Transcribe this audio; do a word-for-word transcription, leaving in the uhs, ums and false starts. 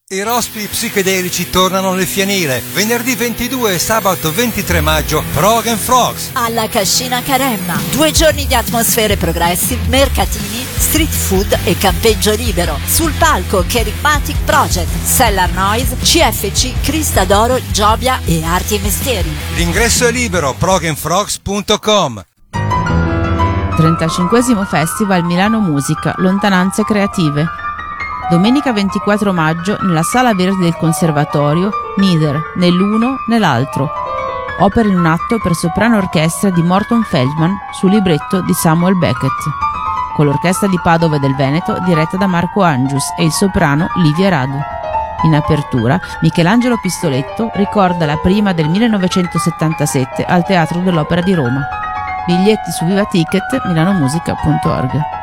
I rospi psichedelici tornano nel fienile. Venerdì ventidue e sabato ventitré maggio, Frog and Frogs. Alla Cascina Caremma. Due giorni di atmosfere progressive, mercatini, street food e campeggio libero. Sul palco Kerigmatic Project, Cellar Noise, C F C, Crista d'Oro, Giobia e Arti e Mestieri. L'ingresso è libero, frog and frogs punto com. trentacinquesimo Festival Milano Musica, Lontananze Creative. Domenica ventiquattro maggio nella Sala Verde del Conservatorio, Neither, né l'uno né l'altro. Opera in un atto per soprano orchestra di Morton Feldman su libretto di Samuel Beckett, con l'orchestra di Padova e del Veneto diretta da Marco Angius e il soprano Livia Radu. In apertura, Michelangelo Pistoletto ricorda la prima del millenovecentosettantasette al Teatro dell'Opera di Roma. Biglietti su Viva Ticket, milanomusica punto org.